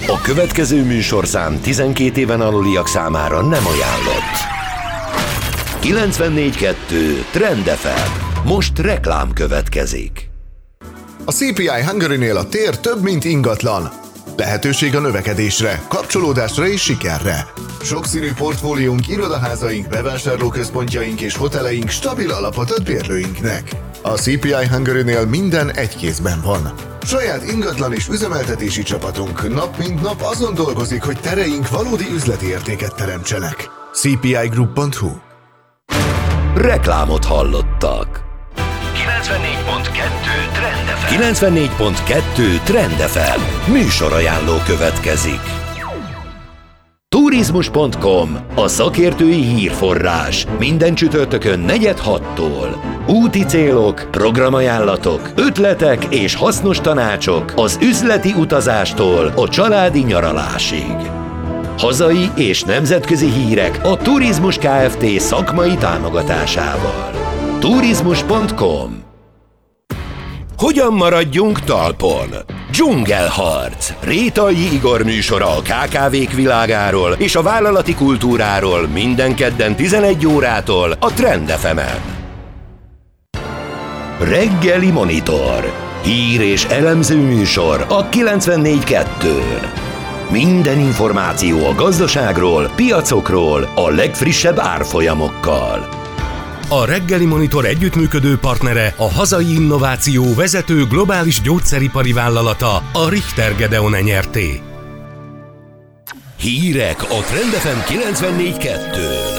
A következő műsorszám 12 éven aluliak számára nem ajánlott. 94.2 Trend FM. Most reklám következik. A CPI Hungary-nél a tér több, mint ingatlan. Lehetőség a növekedésre, kapcsolódásra és sikerre. Sokszínű portfóliónk, irodaházaink, bevásárlóközpontjaink és hoteleink stabil alapot ad bérlőinknek. A CPI Hungary-nél minden egy kézben van. Saját ingatlan és üzemeltetési csapatunk nap mint nap azon dolgozik, hogy tereink valódi üzleti értéket teremtsenek. cpigroup.hu. Reklámot hallottak. 94.2 Trend FM. Műsorajánló következik. Turizmus.com, a szakértői hírforrás. Minden csütörtökön 4-6-tól. Úti célok, programajánlatok, ötletek és hasznos tanácsok az üzleti utazástól a családi nyaralásig. Hazai és nemzetközi hírek a Turizmus Kft. Szakmai támogatásával. Turizmus.com. Hogyan maradjunk talpon? Dzsungelharc. Rétalyi Igor műsora a KKV-k világáról és a vállalati kultúráról minden kedden 11 órától a Trend FM-en. Reggeli Monitor. Hír és elemző műsor a 94.2-n. Minden információ a gazdaságról, piacokról, a legfrissebb árfolyamokkal. A Reggeli Monitor együttműködő partnere a hazai innováció vezető globális gyógyszeripari vállalata, a Richter Gedeon Nyrt. Hírek a Trend FM 94.2-n.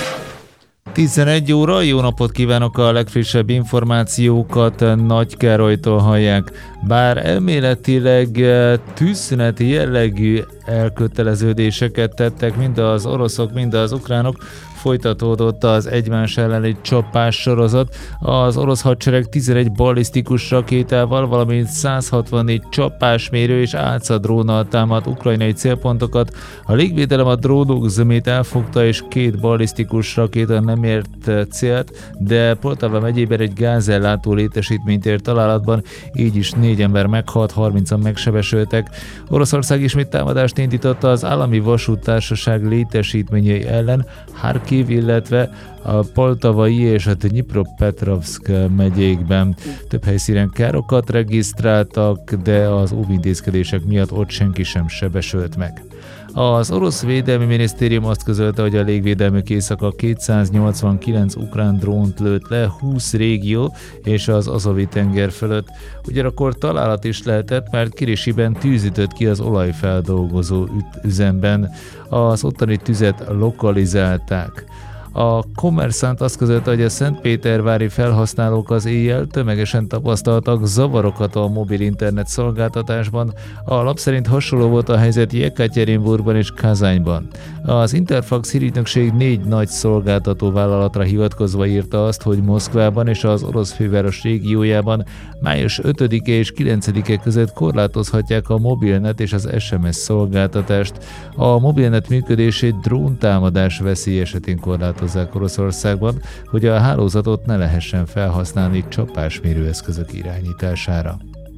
11 óra, jó napot kívánok, a legfrissebb információkat Nagy Károlytól hallják. Bár elméletileg tűzszüneti jellegű elköteleződéseket tettek mind az oroszok, mind az ukránok, folytatódott az egymás elleni csapás sorozat. Az orosz hadsereg 11 ballisztikus rakétával, valamint 164 csapásmérő és álcadrónnal támadt ukrajnai célpontokat. A légvédelem a drónok zömét elfogta, és 2 ballisztikus rakéta nem ért célt, de Poltava megyében egy gázellátó létesítményt ért találatban, így is 4 ember meghalt, 30-an megsebesültek. Oroszország ismét támadást indította az állami vasúttársaság létesítményei ellen, Harkiv, illetve a Poltavai és a Dnipropetrovsk megyékben. Több helyszínen károkat regisztráltak, de az óvintézkedések miatt ott senki sem sebesült meg. Az orosz védelmi minisztérium azt közölte, hogy a légvédelmük éjszaka 289 ukrán drónt lőtt le 20 régió és az Azovi tenger fölött. Ugyanakkor találat is lehetett, mert Kirisiben tűz ütött ki az olajfeldolgozó üzemben. Az ottani tüzet lokalizálták. A Kommerszant azt közölte, hogy a szentpétervári felhasználók az éjjel tömegesen tapasztaltak zavarokat a mobil internet szolgáltatásban. A lap szerint hasonló volt a helyzet Jekatyerinburgban és Kazányban. Az Interfax hírügynökség 4 nagy szolgáltató vállalatra hivatkozva írta azt, hogy Moszkvában és az orosz főváros régiójában május 5-e és 9-e között korlátozhatják a mobilnet és az SMS szolgáltatást. A mobilnet működését dróntámadás veszély esetén korlátozzák Oroszországban, hogy a hálózatot ne lehessen felhasználni csapásmérő eszközök irányítására.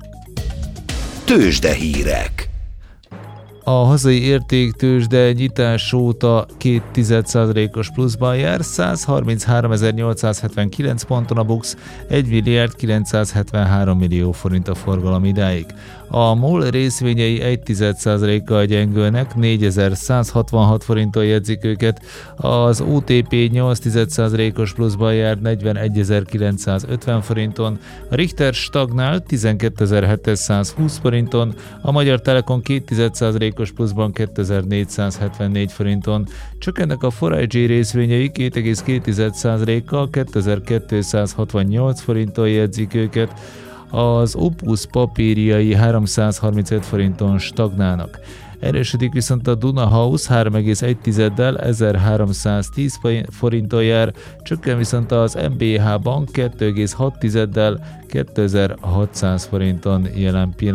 Tőzsdehírek. A hazai értéktőzsde nyitás óta 0,2%-os pluszban jár, 133.879 ponton a BUX, 1 milliárd 973 millió forint a forgalom idáig. A MOL részvényei 1,1%-kal gyengülnek, 4166 forinton jegyzik őket, az OTP 8,1%-os pluszban jár, 41.950 forinton, a Richter stagnál 12.720 forinton, a Magyar Telekom 2,1%-os pluszban 2474 forinton, csökkennek a 4iG részvényei 2,2%-kal, 2268 forinton jegyzik őket, az Opus papírjai 335 forinton stagnálnak. Erősödik viszont a Duna House 3,1-del 1310 forinton jár, csökken viszont az MBH Bank 2,6-del 2600 forinton jelen pillanatban.